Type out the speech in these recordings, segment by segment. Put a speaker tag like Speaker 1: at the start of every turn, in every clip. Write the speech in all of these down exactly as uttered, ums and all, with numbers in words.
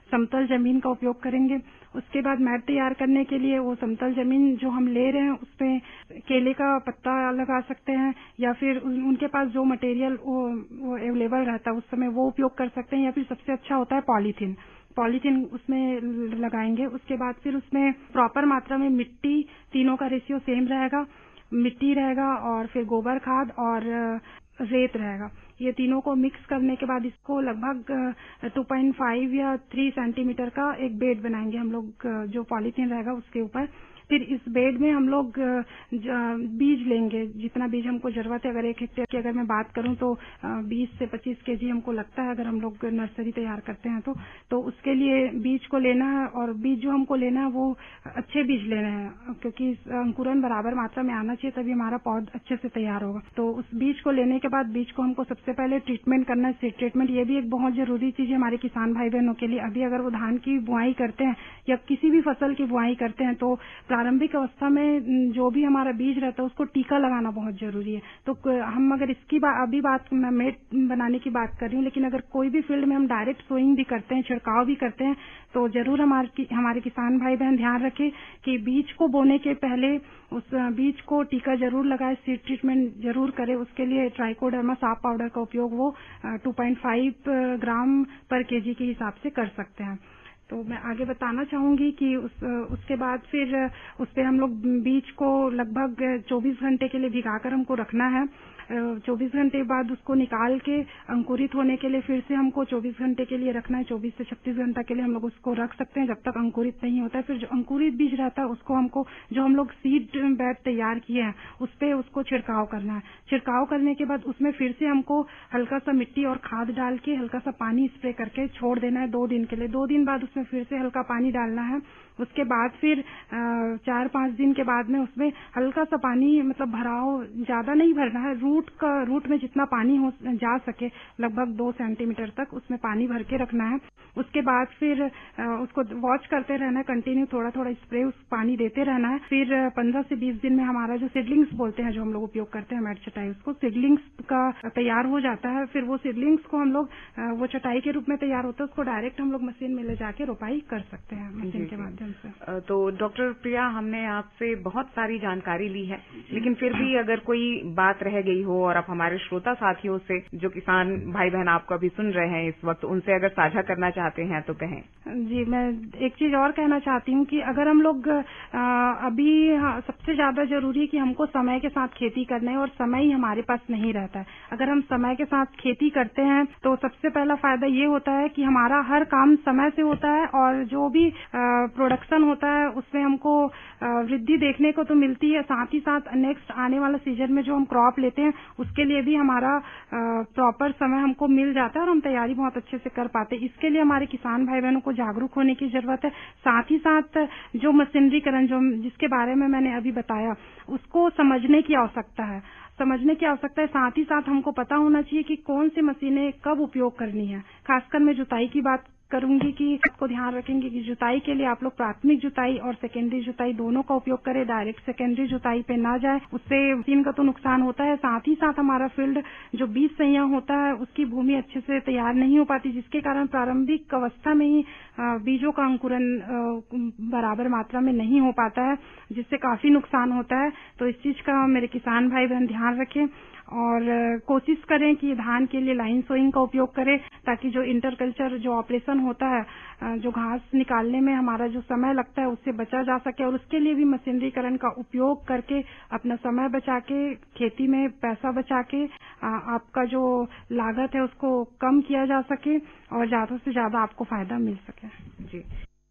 Speaker 1: समतल जमीन का उपयोग करेंगे। उसके बाद मैट तैयार करने के लिए वो समतल जमीन जो हम ले रहे हैं उसपे केले का पत्ता लगा सकते हैं, या फिर उन, उनके पास जो मटेरियल वो, वो अवेलेबल रहता है उस समय वो उपयोग कर सकते हैं, या फिर सबसे अच्छा होता है पॉलीथीन पॉलीथीन उसमें लगाएंगे। उसके बाद फिर उसमें प्रॉपर मात्रा में मिट्टी, तीनों का रेशियो सेम रहेगा, मिट्टी रहेगा और फिर गोबर खाद और रेत रहेगा। ये तीनों को मिक्स करने के बाद इसको लगभग टू पॉइंट फाइव या थ्री सेंटीमीटर का एक बेड बनाएंगे हम लोग, जो पॉलीथीन रहेगा उसके ऊपर। फिर इस बेड में हम लोग बीज लेंगे, जितना बीज हमको जरूरत है। अगर एक हेक्टेयर की अगर मैं बात करूं तो बीस से पच्चीस केजी हमको लगता है, अगर हम लोग नर्सरी तैयार करते हैं तो तो उसके लिए बीज को लेना है, और बीज जो हमको लेना है वो अच्छे बीज लेना है, क्योंकि अंकुरन बराबर मात्रा में आना चाहिए, तभी हमारा पौधा अच्छे से तैयार होगा। तो उस बीज को लेने के बाद बीज को हमको सबसे पहले ट्रीटमेंट करना है। सीड ट्रीटमेंट ये भी एक बहुत जरूरी चीज है हमारे किसान भाई बहनों के लिए। अभी अगर वो धान की बुआई करते हैं या किसी भी फसल की बुआई करते हैं तो प्रारंभिक अवस्था में जो भी हमारा बीज रहता है उसको टीका लगाना बहुत जरूरी है। तो हम अगर इसकी बा, अभी बात मैं मेट बनाने की बात कर रही हूँ, लेकिन अगर कोई भी फील्ड में हम डायरेक्ट सोइंग भी करते हैं, छिड़काव भी करते हैं, तो जरूर हमारे हमारे किसान भाई बहन ध्यान रखें कि बीज को बोने के पहले उस बीज को टीका जरूर लगाए, सीड ट्रीटमेंट जरूर करे। उसके लिए ट्राइकोडर्मा साफ पाउडर का उपयोग वो टू पॉइंट फाइव ग्राम पर केजी के हिसाब से कर सकते हैं। तो मैं आगे बताना चाहूंगी कि उस उसके बाद फिर उस पे हम लोग बीज को लगभग चौबीस घंटे के लिए भिगाकर हमको रखना है। चौबीस घंटे बाद उसको निकाल के अंकुरित होने के लिए फिर से हमको चौबीस घंटे के लिए रखना है। चौबीस से छत्तीस घंटा के लिए हम लोग उसको रख सकते हैं जब तक अंकुरित नहीं होता है। फिर जो अंकुरित बीज रहता है उसको हमको, जो हम लोग सीड बेड तैयार किए हैं उस पे उसको छिड़काव करना है। छिड़काव करने के बाद उसमें फिर से हमको हल्का सा मिट्टी और खाद डाल के हल्का सा पानी स्प्रे करके छोड़ देना है दो दिन के लिए। दो दिन बाद उसमें फिर से हल्का पानी डालना है। उसके बाद फिर चार पांच दिन के बाद में उसमें हल्का सा पानी, मतलब भराव ज्यादा नहीं भरना है, रूट का रूट में जितना पानी हो जा सके लगभग दो सेंटीमीटर तक उसमें पानी भर के रखना है। उसके बाद फिर उसको वॉच करते रहना है, कंटिन्यू थोड़ा थोड़ा स्प्रे उस पानी देते रहना है। फिर पंद्रह से बीस दिन में हमारा जो सीडलिंग्स बोलते हैं, जो हम लोग उपयोग करते हैं मैट चटाई, उसको सीडलिंग्स का तैयार हो जाता है। फिर वो सीडलिंग्स को हम लोग, वो चटाई के रूप में तैयार होता है, उसको डायरेक्ट हम लोग मशीन में ले जाके रोपाई कर सकते हैं मशीन के माध्यम से।
Speaker 2: तो डॉक्टर प्रिया, हमने आपसे बहुत सारी जानकारी ली है, लेकिन फिर भी अगर कोई बात रह गई हो और आप हमारे श्रोता साथियों से, जो किसान भाई बहन आपको अभी सुन रहे हैं इस वक्त, उनसे अगर साझा करना चाहते हैं तो कहें।
Speaker 1: जी, मैं एक चीज और कहना चाहती हूँ कि अगर हम लोग अभी हाँ, सबसे ज्यादा जरूरी है कि हमको समय के साथ खेती करना है, और समय ही हमारे पास नहीं रहता है। अगर हम समय के साथ खेती करते हैं तो सबसे पहला फायदा ये होता है कि हमारा हर काम समय से होता है, और जो भी प्रोडक्शन होता है उसमें हमको वृद्धि देखने को तो मिलती है। साथ ही साथ नेक्स्ट आने वाला सीजन में जो हम क्रॉप लेते हैं उसके लिए भी हमारा प्रॉपर समय हमको मिल जाता है और हम तैयारी बहुत अच्छे से कर पाते हैं। इसके लिए हमारे किसान भाई बहनों को जागरूक होने की जरूरत है। साथ ही साथ जो मशीनरीकरण, जो जिसके बारे में मैंने अभी बताया, उसको समझने की आवश्यकता है समझने की आवश्यकता है। साथ ही साथ हमको पता होना चाहिए कि कौन सी मशीनें कब उपयोग करनी है। खासकर मैं जुताई की बात करूंगी कि इसको ध्यान रखेंगे कि जुताई के लिए आप लोग प्राथमिक जुताई और सेकेंडरी जुताई दोनों का उपयोग करें। डायरेक्ट सेकेंडरी जुताई पे ना जाए, उससे मशीन का तो नुकसान होता है। साथ ही साथ हमारा फील्ड जो बीज संया होता है उसकी भूमि अच्छे से तैयार नहीं हो पाती, जिसके कारण प्रारंभिक अवस्था में ही बीजों का अंकुरन बराबर मात्रा में नहीं हो पाता है, जिससे काफी नुकसान होता है। तो इस चीज का मेरे किसान भाई बहन ध्यान रखें और कोशिश करें कि धान के लिए लाइन सोइंग का उपयोग करें, ताकि जो इंटरकल्चर जो ऑपरेशन होता है, जो घास निकालने में हमारा जो समय लगता है उससे बचा जा सके, और उसके लिए भी मशीनरीकरण का उपयोग करके अपना समय बचा के, खेती में पैसा बचा के आपका जो लागत है उसको कम किया जा सके और ज्यादा से ज्यादा आपको फायदा मिल सके। जी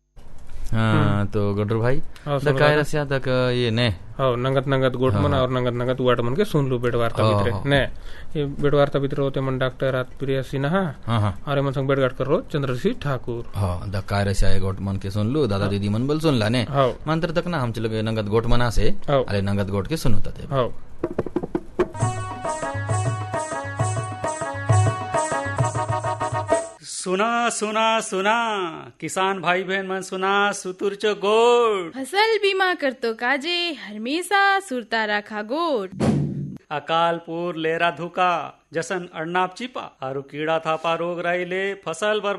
Speaker 3: हाँ, तो गडर भाई काय रस्या तक ये ने
Speaker 4: हो नंगत नंगत गोटमन और नंगत नंगत वाटमन के सुन लो बेटवार्ता भितरे ने ये बेटवार्ता भितरे होते मन डॉक्टर आत प्रिया सिन्हा और मन संग बेटगाट कर रो चंद्रसिंह ठाकुर।
Speaker 3: हां द काय रस्या गोटमन के सुन लो, दादा दीदी मन बोल सुन ला ने मंत्र तक ना हम चलो गए नंगत गोटमना से अरे नंगत गोट के सुनोता थे।
Speaker 4: हां
Speaker 5: सुना सुना सुना किसान भाई बहन मन सुना सुतुरचो गोड
Speaker 6: फसल बीमा कर तो काजे हमेशा सुरता रखा गोड।
Speaker 5: अकाल पूर लेरा धुका जसन अड़नाप चिपा और कीड़ा थापा रोग राई ले फसल बर